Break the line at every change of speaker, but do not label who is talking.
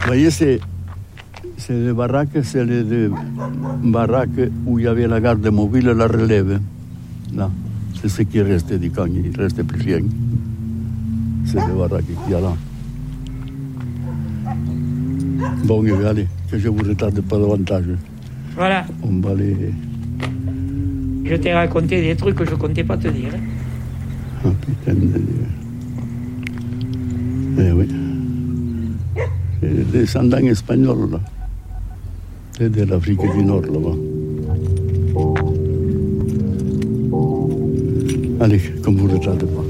voyez, c'est les baraques, c'est les baraques où il y avait la garde mobile et la relève. Là, c'est ce qui reste du camp, il ne reste plus rien. C'est les baraques qu'il y a là. Bon, allez, que je vous retarde pas davantage.
Voilà.
On va aller...
Je t'ai raconté des trucs que je ne comptais pas te dire.
Ah, putain de Dieu. Eh oui. C'est des descendants espagnols, là. C'est de l'Afrique du Nord, là-bas. Allez, comme vous ne le tardez pas.